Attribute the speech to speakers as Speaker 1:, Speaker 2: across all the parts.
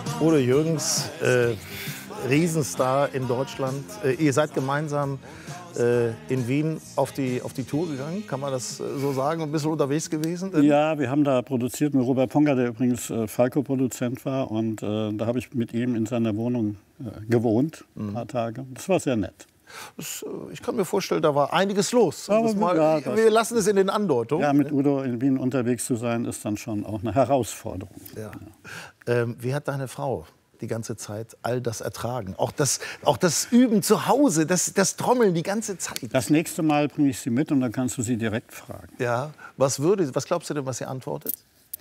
Speaker 1: Udo Jürgens, Riesenstar in Deutschland. Ihr seid gemeinsam in Wien auf die Tour gegangen, kann man das so sagen? Ein bisschen unterwegs gewesen?
Speaker 2: Ja, wir haben da produziert mit Robert Ponger, der übrigens Falco-Produzent war. Und da habe ich mit ihm in seiner Wohnung gewohnt, ein paar Tage. Das war sehr nett.
Speaker 1: Ich kann mir vorstellen, da war einiges los. Wir lassen es in den Andeutungen.
Speaker 2: Ja, mit Udo in Wien unterwegs zu sein, ist dann schon auch eine Herausforderung.
Speaker 1: Ja. Wie hat deine Frau die ganze Zeit all das ertragen? Auch das Üben zu Hause, das Trommeln die ganze Zeit.
Speaker 2: Das nächste Mal bringe ich sie mit und dann kannst du sie direkt fragen.
Speaker 1: Ja. Was glaubst du denn, was sie antwortet?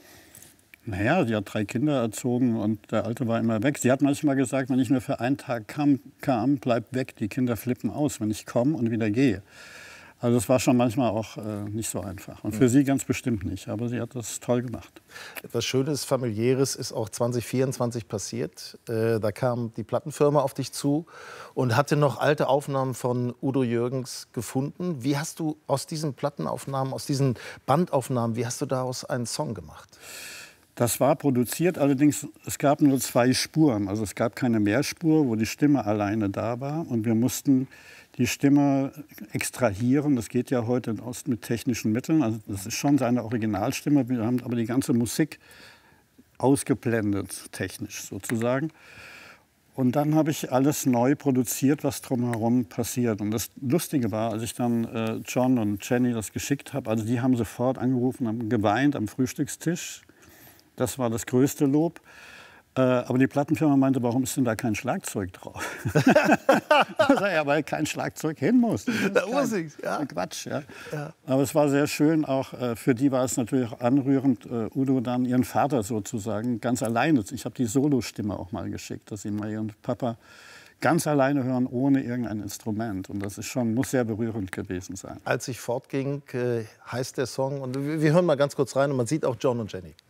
Speaker 2: Naja, sie hat 3 Kinder erzogen und der Alte war immer weg. Sie hat manchmal gesagt, wenn ich nur für einen Tag kam, bleib weg. Die Kinder flippen aus, wenn ich komme und wieder gehe. Also das war schon manchmal auch nicht so einfach. Und für sie ganz bestimmt nicht. Aber sie hat das toll gemacht.
Speaker 1: Etwas Schönes, Familiäres ist auch 2024 passiert. Da kam die Plattenfirma auf dich zu und hatte noch alte Aufnahmen von Udo Jürgens gefunden. Wie hast du aus diesen Plattenaufnahmen, aus diesen Bandaufnahmen, wie hast du daraus einen Song gemacht?
Speaker 2: Das war produziert, allerdings es gab nur 2 Spuren. Also es gab keine Mehrspur, wo die Stimme alleine da war. Und wir mussten die Stimme extrahieren. Das geht ja heute in Ost mit technischen Mitteln. Also das ist schon seine Originalstimme. Wir haben aber die ganze Musik ausgeblendet, technisch sozusagen. Und dann habe ich alles neu produziert, was drumherum passiert. Und das Lustige war, als ich dann John und Jenny das geschickt habe, also die haben sofort angerufen, haben geweint am Frühstückstisch. Das war das größte Lob. Aber die Plattenfirma meinte, warum ist denn da kein Schlagzeug drauf? Ja, weil kein Schlagzeug hin muss. Ja. Quatsch. Ja. Ja. Aber es war sehr schön. Auch für die war es natürlich auch anrührend, Udo dann ihren Vater sozusagen ganz alleine. Ich habe die Solostimme auch mal geschickt, dass sie mal ihren Papa ganz alleine hören, ohne irgendein Instrument. Und das ist muss sehr berührend gewesen sein.
Speaker 1: Als ich fortging, heißt der Song, und wir hören mal ganz kurz rein, und man sieht auch John und Jenny.